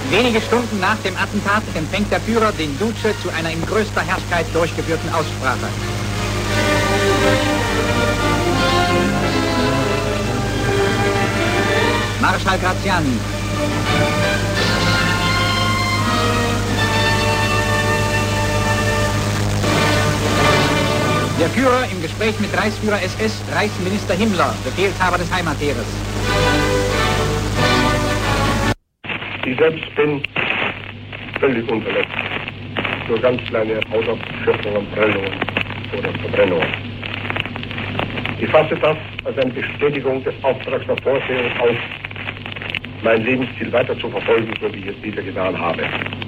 Wenige Stunden nach dem Attentat empfängt der Führer den Duce zu einer in größter Herrlichkeit durchgeführten Aussprache. Marschall Graziani. Der Führer im Gespräch mit Reichsführer SS, Reichsminister Himmler, Befehlshaber des Heimatheeres. Ich selbst bin völlig unverletzt. Nur ganz kleine Ausabschöpfungen, Prellungen oder Verbrennungen. Ich fasse das als eine Bestätigung des Auftrags der Vorsehung auf, mein Lebensziel weiter zu verfolgen, so wie ich es wieder getan habe.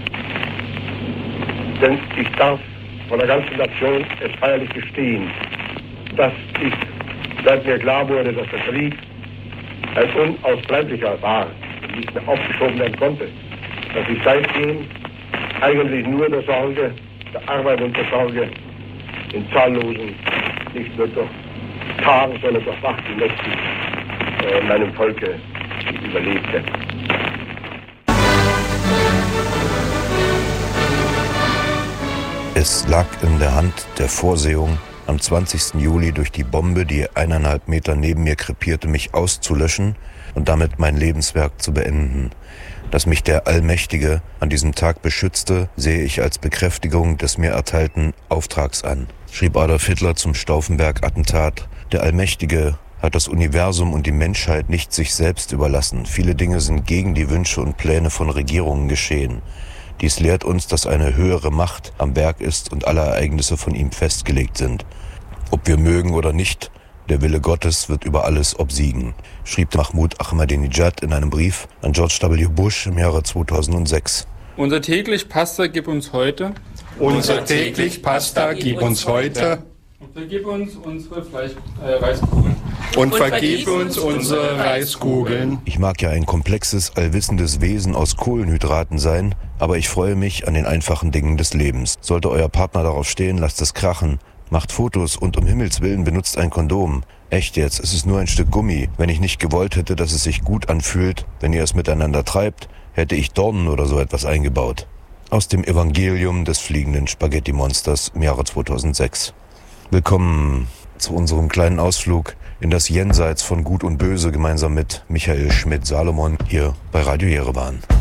Denn ich darf von der ganzen Nation es feierlich gestehen, dass ich, seit mir klar wurde, dass der Krieg ein unausbleiblicher war und nicht mehr aufgeschoben werden konnte, dass ich seitdem eigentlich nur der Sorge, der Arbeit und der Sorge in zahllosen, nicht nur durch Tagen, sondern durch wachten Nächten meinem Volke überlebte. Es lag in der Hand der Vorsehung, am 20. Juli durch die Bombe, die 1,5 Meter neben mir krepierte, mich auszulöschen und damit mein Lebenswerk zu beenden. Dass mich der Allmächtige an diesem Tag beschützte, sehe ich als Bekräftigung des mir erteilten Auftrags an, schrieb Adolf Hitler zum Stauffenberg-Attentat. Der Allmächtige hat das Universum und die Menschheit nicht sich selbst überlassen. Viele Dinge sind gegen die Wünsche und Pläne von Regierungen geschehen. Dies lehrt uns, dass eine höhere Macht am Werk ist und alle Ereignisse von ihm festgelegt sind. Ob wir mögen oder nicht, der Wille Gottes wird über alles obsiegen, schrieb Mahmoud Ahmadinejad in einem Brief an George W. Bush im Jahre 2006. Unser täglich Pasta gib uns heute. Unser täglich Pasta gib uns heute. Und vergib uns unsere Reiskugeln. Und vergib uns unsere Reiskugeln. Ich mag ja ein komplexes, allwissendes Wesen aus Kohlenhydraten sein, aber ich freue mich an den einfachen Dingen des Lebens. Sollte euer Partner darauf stehen, lasst es krachen. Macht Fotos und um Himmels Willen benutzt ein Kondom. Echt jetzt, es ist nur ein Stück Gummi. Wenn ich nicht gewollt hätte, dass es sich gut anfühlt, wenn ihr es miteinander treibt, hätte ich Dornen oder so etwas eingebaut. Aus dem Evangelium des fliegenden Spaghetti-Monsters im Jahre 2006. Willkommen zu unserem kleinen Ausflug in das Jenseits von Gut und Böse gemeinsam mit Michael Schmidt-Salomon hier bei Radio Jerewan.